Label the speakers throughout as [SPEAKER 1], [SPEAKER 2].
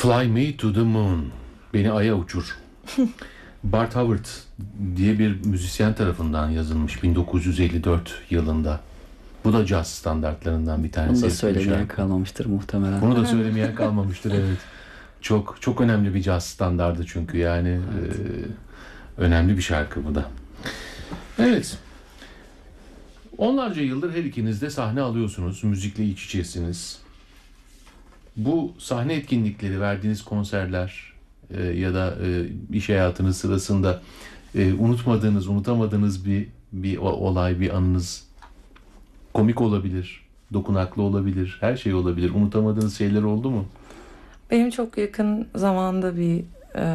[SPEAKER 1] Fly Me to the Moon. Beni Ay'a uçur. Bart Howard diye bir müzisyen tarafından yazılmış 1954 yılında. Bu da caz standartlarından bir tanesi.
[SPEAKER 2] Bunu da söylemeyen kalmamıştır muhtemelen.
[SPEAKER 1] Bunu da söylemeyen kalmamıştır, evet. Çok çok önemli bir caz standardı çünkü yani evet. Önemli bir şarkı bu da. Evet. Onlarca yıldır her ikiniz de sahne alıyorsunuz, müzikle iç içesiniz. Bu sahne etkinlikleri, verdiğiniz konserler ya da iş hayatınız sırasında unutamadığınız bir olay, bir anınız, komik olabilir, dokunaklı olabilir, her şey olabilir. Unutamadığınız şeyler oldu mu?
[SPEAKER 3] Benim çok yakın zamanda bir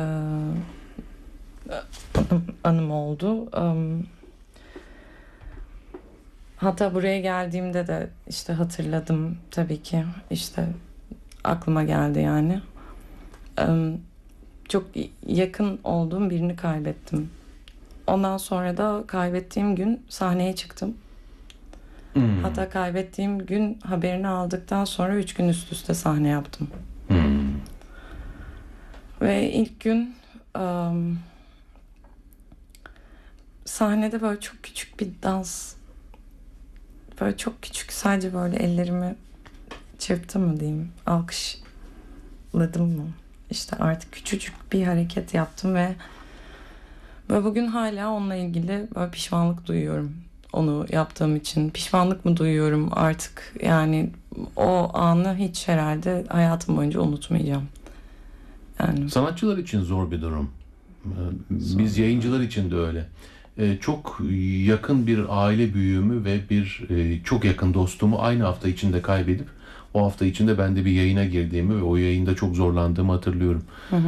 [SPEAKER 3] anım oldu. Hatta buraya geldiğimde de işte hatırladım tabii ki. İşte aklıma geldi yani. Çok yakın olduğum birini kaybettim. Ondan sonra da kaybettiğim gün sahneye çıktım. Hatta kaybettiğim gün haberini aldıktan sonra 3 gün üst üste sahne yaptım. Ve ilk gün sahnede böyle çok küçük bir dans, böyle çok küçük, sadece böyle ellerimi çırptım mı diyeyim, alkışladım mı, işte artık küçücük bir hareket yaptım ve böyle bugün hala onunla ilgili böyle pişmanlık duyuyorum. Onu yaptığım için pişmanlık mı duyuyorum artık, yani o anı hiç herhalde hayatım boyunca unutmayacağım. Yani.
[SPEAKER 1] Sanatçılar için zor bir durum. Biz yayıncılar için de öyle. Çok yakın bir aile büyüğümü ve bir çok yakın dostumu aynı hafta içinde kaybedip o hafta içinde ben de bir yayına girdiğimi ve o yayında çok zorlandığımı hatırlıyorum.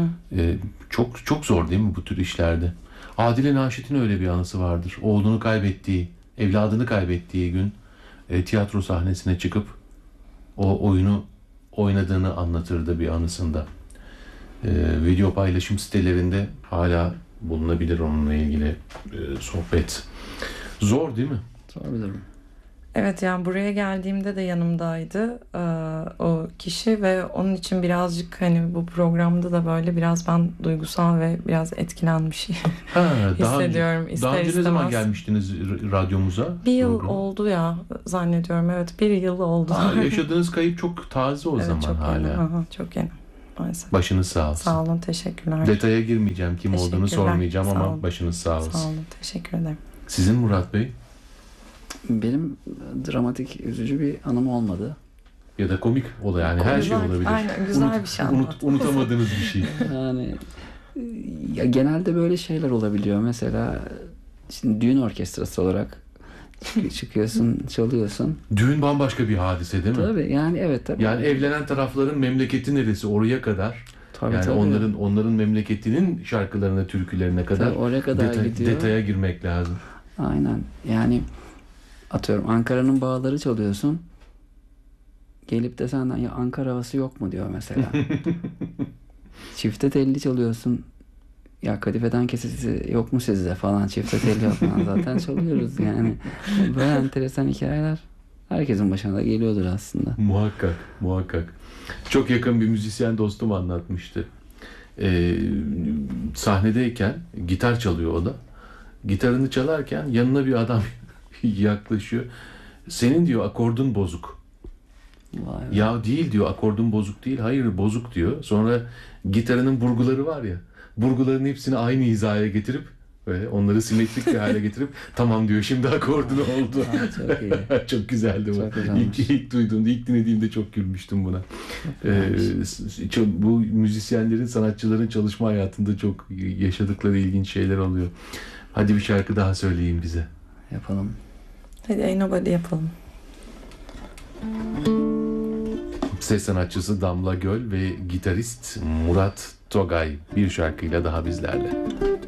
[SPEAKER 1] Çok çok zor değil mi bu tür işlerde? Adile Naşit'in öyle bir anısı vardır. Oğlunu kaybettiği, evladını kaybettiği gün tiyatro sahnesine çıkıp o oyunu oynadığını anlatırdı bir anısında. Video paylaşım sitelerinde hala bulunabilir onunla ilgili sohbet. Zor değil mi?
[SPEAKER 2] Zor bir durum.
[SPEAKER 3] Evet, yani buraya geldiğimde de yanımdaydı o kişi ve onun için birazcık hani bu programda da böyle biraz ben duygusal ve biraz etkilenmiş hissediyorum.
[SPEAKER 1] Daha önce ne zaman gelmiştiniz radyomuza?
[SPEAKER 3] Bir yıl oldu ya zannediyorum, evet, bir yıl oldu.
[SPEAKER 1] Yaşadığınız kayıp çok taze o
[SPEAKER 3] evet,
[SPEAKER 1] zaman
[SPEAKER 3] çok
[SPEAKER 1] hala.
[SPEAKER 3] Yeni. Çok yeni. Maalesef.
[SPEAKER 1] Başınız sağ olsun.
[SPEAKER 3] Sağ olun, teşekkürler.
[SPEAKER 1] Detaya girmeyeceğim, kim olduğunu sormayacağım ama başınız sağ olsun.
[SPEAKER 3] Sağ olun, teşekkür ederim.
[SPEAKER 1] Sizin Murat Bey?
[SPEAKER 2] Benim dramatik, üzücü bir anım olmadı.
[SPEAKER 1] Ya da komik olay, yani her şey olabilir.
[SPEAKER 3] Aynen, güzel bir şey anlattın.
[SPEAKER 1] Unutamadığınız bir şey.
[SPEAKER 2] Yani ya genelde böyle şeyler olabiliyor. Mesela şimdi düğün orkestrası olarak çıkıyorsun, çalıyorsun.
[SPEAKER 1] Düğün bambaşka bir hadise değil mi?
[SPEAKER 2] Tabii yani, evet tabii.
[SPEAKER 1] Yani evlenen tarafların memleketi neresi, oraya kadar.
[SPEAKER 2] Tabii,
[SPEAKER 1] yani
[SPEAKER 2] tabii.
[SPEAKER 1] onların memleketinin şarkılarına, türkülerine kadar,
[SPEAKER 2] tabii, oraya kadar gidiyor.
[SPEAKER 1] Detaya girmek lazım.
[SPEAKER 2] Aynen. Yani atıyorum Ankara'nın bağları çalıyorsun. Gelip de senden ya Ankara havası yok mu diyor mesela. Çifte telli çalıyorsun. Ya Kadife'den kesesi yok mu sizde falan. Çifte telli yok falan. Zaten çalıyoruz yani. Böyle enteresan hikayeler herkesin başına da geliyordur aslında.
[SPEAKER 1] Muhakkak. Çok yakın bir müzisyen dostum anlatmıştı. Sahnedeyken gitar çalıyor o da. Gitarını çalarken yanına bir adam yaklaşıyor. Senin diyor akordun bozuk.
[SPEAKER 2] Vay
[SPEAKER 1] ya değil diyor, akordun bozuk değil. Hayır, bozuk diyor. Sonra gitarının burguları var ya. Burguların hepsini aynı hizaya getirip ve onları simetrik bir hale getirip tamam diyor, şimdi akordun oldu.
[SPEAKER 2] Çok iyi.
[SPEAKER 1] Çok güzeldi bu. İlk duyduğumda, ilk dinlediğimde çok gülmüştüm buna. Bu müzisyenlerin, sanatçıların çalışma hayatında çok yaşadıkları ilginç şeyler oluyor. Hadi bir şarkı daha söyleyin bize.
[SPEAKER 2] Yapalım.
[SPEAKER 3] Hadi Ain't Nobody yapalım.
[SPEAKER 1] Ses sanatçısı Damla Göl ve gitarist Murat Togay bir şarkıyla daha bizlerle.